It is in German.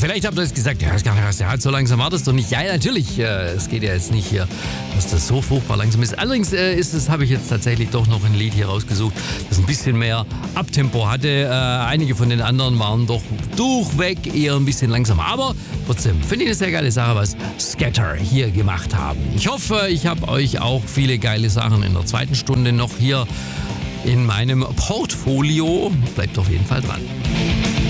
vielleicht habt ihr jetzt gesagt, ja, so langsam war das doch nicht. Ja, natürlich, es geht ja jetzt nicht hier, dass das so furchtbar langsam ist. Allerdings habe ich jetzt tatsächlich doch noch ein Lied hier rausgesucht, das ein bisschen mehr Abtempo hatte. Einige von den anderen waren doch durchweg eher ein bisschen langsamer. Aber trotzdem finde ich eine sehr geile Sache, was Scatter hier gemacht haben. Ich hoffe, ich habe euch auch viele geile Sachen in der zweiten Stunde noch hier in meinem Portfolio. Bleibt auf jeden Fall dran.